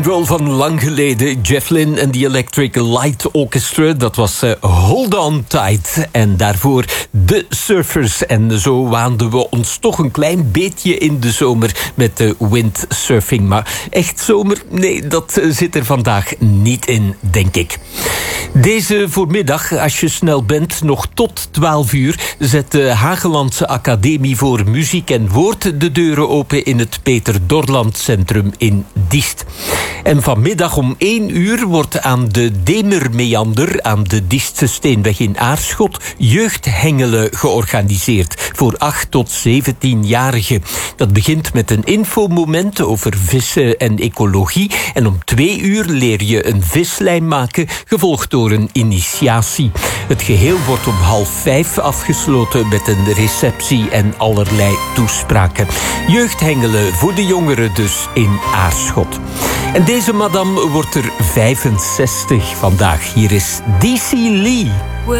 Girl van lang geleden. Jeff Lynne en the Electric Light Orchestra. Dat was Hold On Tight. En daarvoor de Surfers. En zo waanden we ons toch een klein beetje in de zomer met de windsurfing. Maar echt zomer? Nee, dat zit er vandaag niet in, denk ik. Deze voormiddag, als je snel bent, nog tot 12 uur... zet de Hagelandse Academie voor Muziek en Woord de deuren open in het Peter Dorland Centrum in Diest. En vanmiddag om 1 uur wordt aan de Demermeander, aan de Diestse Steenweg in Aarschot, jeugdhengelen georganiseerd voor 8 tot 17-jarigen. Dat begint met een infomoment over vissen en ecologie. En om 2 uur leer je een vislijn maken, gevolgd door een initiatie. Het geheel wordt om 4:30 afgesloten met een receptie en allerlei toespraken. Jeugdhengelen voor de jongeren dus in Aarschot. En deze madame wordt er 65 vandaag. Hier is DC Lee.